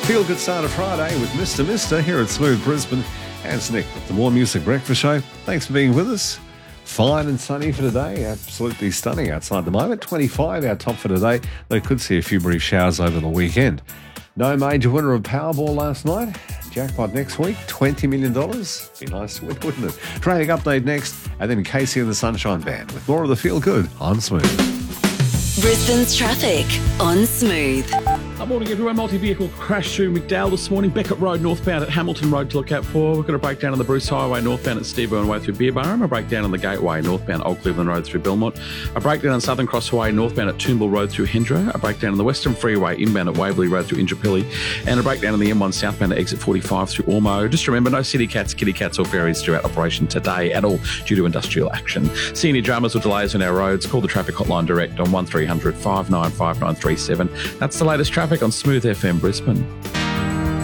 Feel good start of Friday with Mr. Mister here at Smooth Brisbane. And it's Nick with the More Music Breakfast Show. Thanks for being with us. Fine and sunny for today. Absolutely stunning outside at the moment. 25 our top for today. They could see a few brief showers over the weekend. No major winner of Powerball last night. Jackpot next week, $20 million. Be nice to win, wouldn't it? Traffic update next, and then Casey and the Sunshine Band with more of the Feel Good on Smooth. Brisbane's traffic on Smooth. Good morning, everyone. Multi-vehicle crash through McDowell this morning. Beckett Road northbound at Hamilton Road to look out for. We've got a breakdown on the Bruce Highway northbound at Steve Irwin Way through Beerburrum. A breakdown on the Gateway northbound Old Cleveland Road through Belmont. A breakdown on Southern Cross Highway northbound at Toombul Road through Hendra. A breakdown on the Western Freeway inbound at Waverley Road through Indooroopilly. And a breakdown on the M1 southbound at exit 45 through Ormo. Just remember, no city cats, kitty cats or ferries throughout operation today at all due to industrial action. See any dramas or delays on our roads, call the traffic hotline direct on 1300 595937. That's the latest traffic on Smooth FM Brisbane.